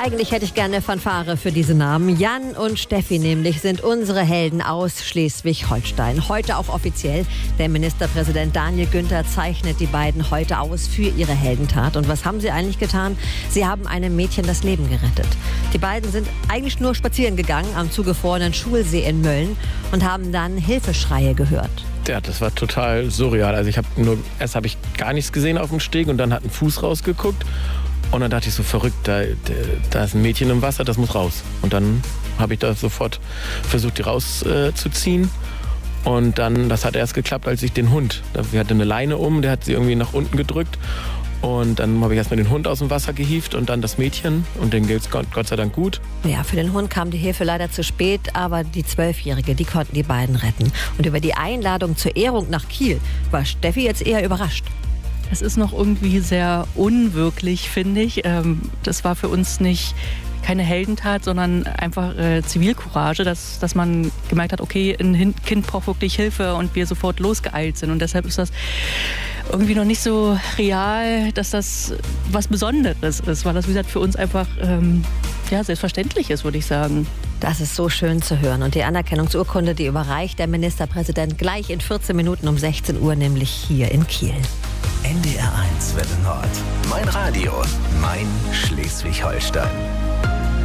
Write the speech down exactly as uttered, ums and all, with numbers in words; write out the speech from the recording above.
Eigentlich hätte ich gerne eine Fanfare für diese Namen. Jan und Steffi nämlich sind unsere Helden aus Schleswig-Holstein. Heute auch offiziell. Der Ministerpräsident Daniel Günther zeichnet die beiden heute aus für ihre Heldentat. Und was haben sie eigentlich getan? Sie haben einem Mädchen das Leben gerettet. Die beiden sind eigentlich nur spazieren gegangen am zugefrorenen Schulsee in Mölln und haben dann Hilfeschreie gehört. Ja, das war total surreal. Also ich habe nur, erst habe ich gar nichts gesehen auf dem Steg und dann hat ein Fuß rausgeguckt. Und dann dachte ich so, verrückt, da, da ist ein Mädchen im Wasser, das muss raus. Und dann habe ich da sofort versucht, die rauszuziehen. Äh, und dann, das hat erst geklappt, als ich den Hund, sie hatte eine Leine um, der hat sie irgendwie nach unten gedrückt. Und dann habe ich erstmal den Hund aus dem Wasser gehievt und dann das Mädchen. Und denen geht es Gott, Gott sei Dank gut. Ja, für den Hund kam die Hilfe leider zu spät, aber die Zwölfjährige, die konnten die beiden retten. Und über die Einladung zur Ehrung nach Kiel war Steffi jetzt eher überrascht. Es ist noch irgendwie sehr unwirklich, finde ich. Das war für uns nicht keine Heldentat, sondern einfach äh, Zivilcourage, dass, dass man gemerkt hat, okay, ein Kind braucht wirklich Hilfe und wir sofort losgeeilt sind. Und deshalb ist das irgendwie noch nicht so real, dass das was Besonderes ist, weil das, wie gesagt, für uns einfach ähm, ja, selbstverständlich ist, würde ich sagen. Das ist so schön zu hören. Und die Anerkennungsurkunde, die überreicht der Ministerpräsident gleich in vierzehn Minuten um sechzehn Uhr, nämlich hier in Kiel. N D R eins Welle Nord. Mein Radio, mein Schleswig-Holstein.